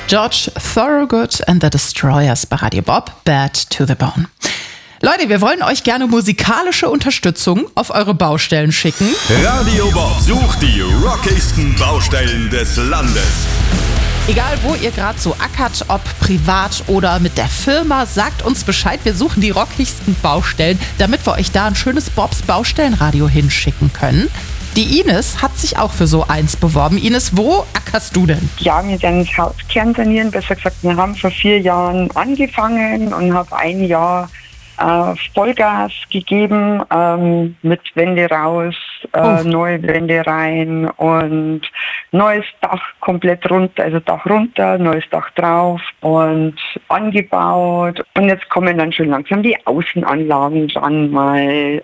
George Thorogood and the Destroyers bei Radio Bob, Bad to the Bone. Leute, wir wollen euch gerne musikalische Unterstützung auf eure Baustellen schicken. Radio Bob sucht die rockigsten Baustellen des Landes. Egal, wo ihr gerade so ackert, ob privat oder mit der Firma, sagt uns Bescheid. Wir suchen die rockigsten Baustellen, damit wir euch da ein schönes Bobs Baustellenradio hinschicken können. Die Ines hat sich auch für so eins beworben. Ines, wo ackerst du denn? Ja, wir werden das Haus kernsanieren. Besser gesagt, wir haben vor 4 Jahren angefangen und haben 1 Jahr Vollgas gegeben, mit Wände raus, neue Wände rein und neues Dach komplett runter, also Dach runter, neues Dach drauf und angebaut. Und jetzt kommen dann schon langsam die Außenanlagen dran, mal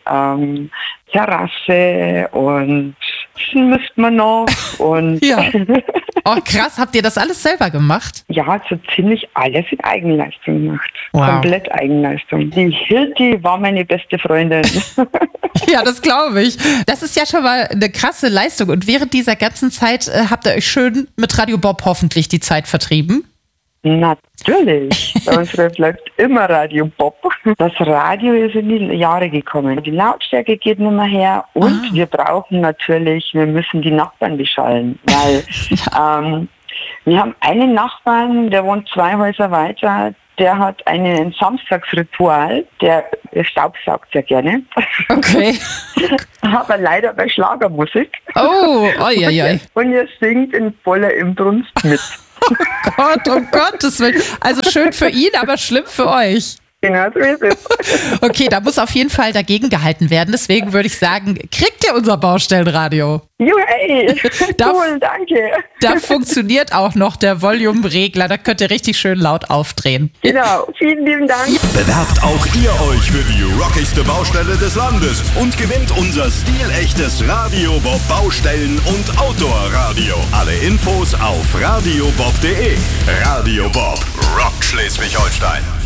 Terrasse und müsste man noch. Und ja. Oh krass, habt ihr das alles selber gemacht? Ja, so ziemlich alles in Eigenleistung gemacht. Wow. Komplett Eigenleistung. Die Hilti war meine beste Freundin. Ja, das glaube ich. Das ist ja schon mal eine krasse Leistung. Und während dieser ganzen Zeit habt ihr euch schön mit Radio Bob hoffentlich die Zeit vertrieben? Natürlich. Bei uns bleibt immer Radio Bob. Das Radio ist in die Jahre gekommen. Die Lautstärke geht nicht mehr her und wir brauchen natürlich, wir müssen die Nachbarn beschallen, weil wir haben einen Nachbarn, der wohnt 2 Häuser weiter, der hat ein Samstagsritual, der staubsaugt sehr gerne. Okay. Aber leider bei Schlagermusik. Oh, oi, oi, oi. Und er singt in voller Inbrunst mit. Oh Gottes Willen. Also schön für ihn, aber schlimm für euch. Genau, so ist es. Okay, da muss auf jeden Fall dagegen gehalten werden. Deswegen würde ich sagen, kriegt ihr unser Baustellenradio? Hey, cool, danke. Da funktioniert auch noch der Volume-Regler. Da könnt ihr richtig schön laut aufdrehen. Genau, vielen lieben Dank. Bewerbt auch ihr euch für die rockigste Baustelle des Landes und gewinnt unser stilechtes Radio Bob Baustellen- und Outdoor-Radio. Alle Infos auf radiobob.de. Radio Bob, Rock Schleswig-Holstein.